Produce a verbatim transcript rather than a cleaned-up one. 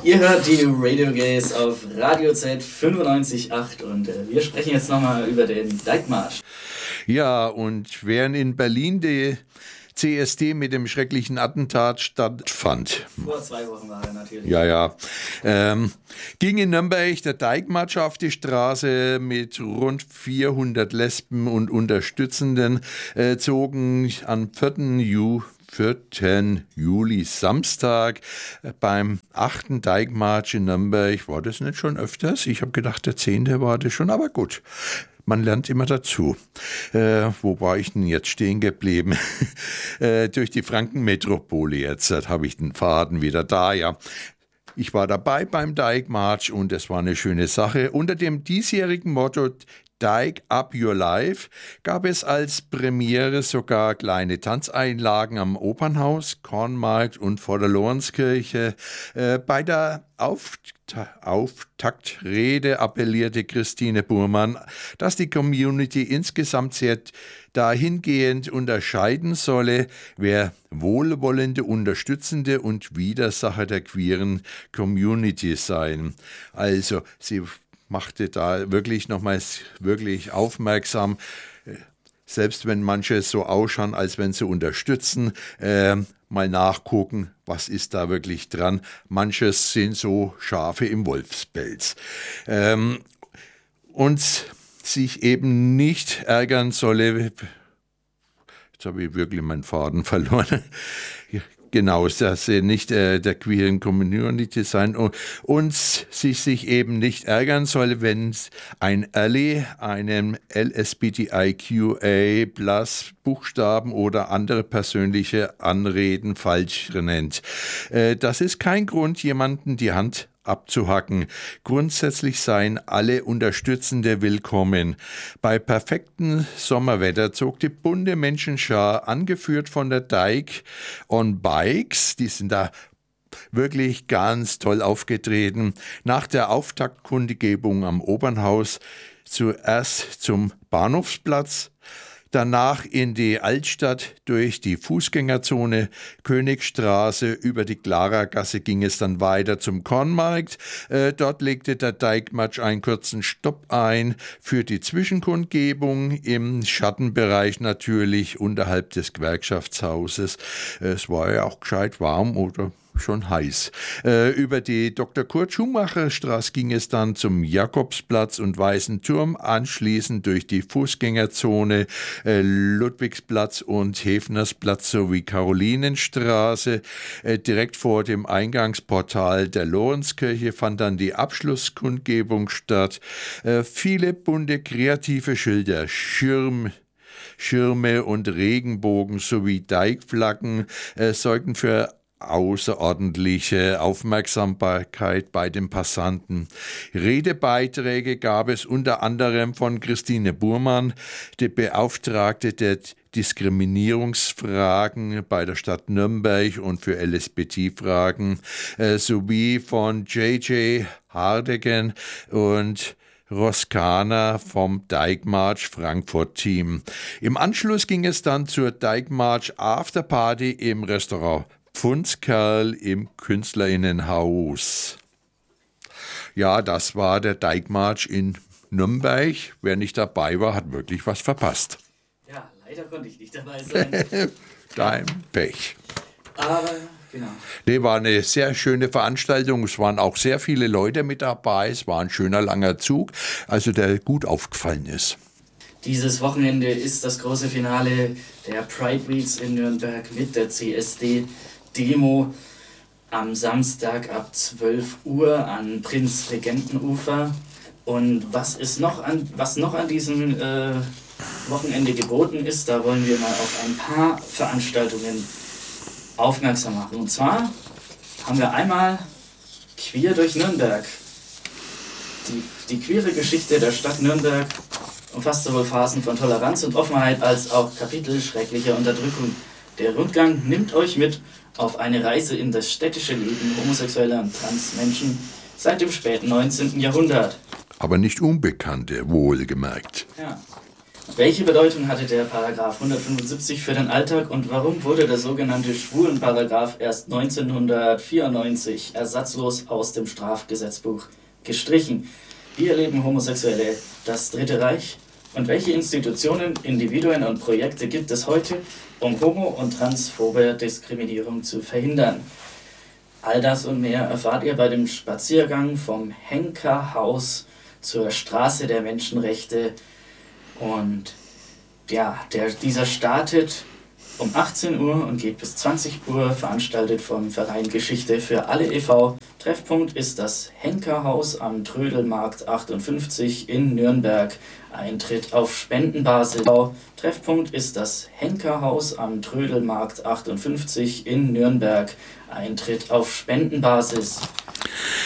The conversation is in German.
Ihr hört die Radio Gays auf Radio Z fünfundneunzig Komma acht und äh, wir sprechen jetzt nochmal über den Dijkmarsch. Ja, und während in Berlin die C S D mit dem schrecklichen Attentat stattfand. Vor zwei Wochen war er natürlich. Ja, ja. Ähm, ging in Nürnberg der Dijkmarsch auf die Straße mit rund vierhundert Lesben und Unterstützenden, äh, zogen am vierten Juli vierten Juli, Samstag, beim achten Dijkmarsch in Nürnberg. War das nicht schon öfters? Ich habe gedacht, der zehnte war das schon, aber gut. Man lernt immer dazu. Äh, wo war ich denn jetzt stehen geblieben? äh, durch die Frankenmetropole jetzt habe ich den Faden wieder da, ja. Ich war dabei beim Dijkmarsch und es war eine schöne Sache. Unter dem diesjährigen Motto Dike Up Your Life gab es als Premiere sogar kleine Tanzeinlagen am Opernhaus, Kornmarkt und vor der Lorenzkirche. Äh, bei der Aufta- Auftaktrede appellierte Christine Burmann, dass die Community insgesamt sehr dahingehend unterscheiden solle, wer wohlwollende, unterstützende und Widersacher der queeren Community seien. Also sie machte da wirklich nochmals wirklich aufmerksam, selbst wenn manche so ausschauen, als wenn sie unterstützen, äh, mal nachgucken, was ist da wirklich dran. Manches sind so Schafe im Wolfspelz. Ähm, und sich eben nicht ärgern solle, jetzt habe ich wirklich meinen Faden verloren, genau, dass sie nicht äh, der queeren Community sein und, und sich, sich eben nicht ärgern soll, wenn ein Ally einem L S B T I Q A plus Buchstaben oder andere persönliche Anreden falsch nennt. Äh, das ist kein Grund, jemanden die Hand abzuhacken. Grundsätzlich seien alle Unterstützende willkommen. Bei perfektem Sommerwetter zog die bunte Menschenschar, angeführt von der Dike on Bikes, die sind da wirklich ganz toll aufgetreten, nach der Auftaktkundgebung am Opernhaus zuerst zum Bahnhofsplatz, danach in die Altstadt durch die Fußgängerzone, Königstraße, über die Klaragasse ging es dann weiter zum Kornmarkt. Äh, dort legte der Dijkmarsch einen kurzen Stopp ein für die Zwischenkundgebung im Schattenbereich natürlich unterhalb des Gewerkschaftshauses. Es war ja auch gescheit warm oder schon heiß. Äh, über die Doktor Kurt Schumacher Straße ging es dann zum Jakobsplatz und Weißen Turm, anschließend durch die Fußgängerzone, äh, Ludwigsplatz und Hefnersplatz sowie Karolinenstraße. Äh, direkt vor dem Eingangsportal der Lorenzkirche fand dann die Abschlusskundgebung statt. Äh, viele bunte kreative Schilder, Schirm, Schirme und Regenbogen sowie Dijkflaggen äh, sorgten für außerordentliche Aufmerksamkeit bei den Passanten. Redebeiträge gab es unter anderem von Christine Burmann, die Beauftragte der Diskriminierungsfragen bei der Stadt Nürnberg und für L S B T-Fragen, äh, sowie von J J Hardegen und Roskana vom Dijkmarsch Frankfurt Team. Im Anschluss ging es dann zur Dijkmarsch Afterparty im Restaurant Pfundskerl im Künstlerinnenhaus. Ja, das war der Dijkmarsch in Nürnberg. Wer nicht dabei war, hat wirklich was verpasst. Ja, leider konnte ich nicht dabei sein. Dein Pech. Aber, genau. Nee, war eine sehr schöne Veranstaltung. Es waren auch sehr viele Leute mit dabei. Es war ein schöner, langer Zug, also der gut aufgefallen ist. Dieses Wochenende ist das große Finale der Pride Weeks in Nürnberg mit der C S D-Demo am Samstag ab zwölf Uhr an Prinzregentenufer. Und was ist noch an, was noch an diesem äh, Wochenende geboten ist, da wollen wir mal auf ein paar Veranstaltungen aufmerksam machen. Und zwar haben wir einmal Queer durch Nürnberg. Die, die queere Geschichte der Stadt Nürnberg umfasst sowohl Phasen von Toleranz und Offenheit als auch Kapitel schrecklicher Unterdrückung. Der Rundgang nimmt euch mit auf eine Reise in das städtische Leben homosexueller und Transmenschen seit dem späten neunzehnten Jahrhundert. Aber nicht Unbekannte, wohlgemerkt. Ja. Welche Bedeutung hatte der Paragraph hundertfünfundsiebzig für den Alltag und warum wurde der sogenannte Schwulenparagraph erst neunzehnhundertvierundneunzig ersatzlos aus dem Strafgesetzbuch gestrichen? Wie erleben Homosexuelle das Dritte Reich? Und welche Institutionen, Individuen und Projekte gibt es heute, um homo- und transphobe Diskriminierung zu verhindern? All das und mehr erfahrt ihr bei dem Spaziergang vom Henker-Haus zur Straße der Menschenrechte. Und ja, der, dieser startet um achtzehn Uhr und geht bis zwanzig Uhr, veranstaltet vom Verein Geschichte für alle e V Treffpunkt ist das Henker-Haus am Trödelmarkt achtundfünfzig in Nürnberg. Eintritt auf Spendenbasis. Treffpunkt ist das Henker-Haus am Trödelmarkt achtundfünfzig in Nürnberg. Eintritt auf Spendenbasis.